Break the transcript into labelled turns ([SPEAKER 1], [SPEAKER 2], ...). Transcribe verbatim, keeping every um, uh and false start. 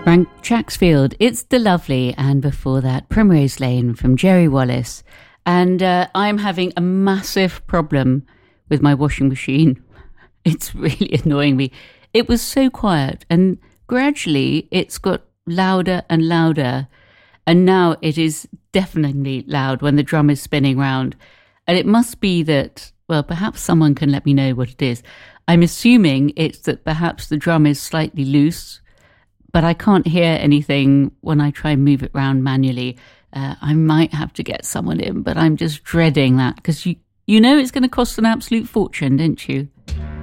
[SPEAKER 1] Frank Chaxfield, It's the Lovely, and before that, Primrose Lane from Jerry Wallace. And uh, I'm having a massive problem with my washing machine. It's really annoying me. It was so quiet, and gradually it's got louder and louder, and now it is definitely loud when the drum is spinning round. And it must be that, well, perhaps someone can let me know what it is. I'm assuming it's that perhaps the drum is slightly loose, but I can't hear anything when I try and move it around manually. Uh, I might have to get someone in, but I'm just dreading that because you, you know it's going to cost an absolute fortune, don't you?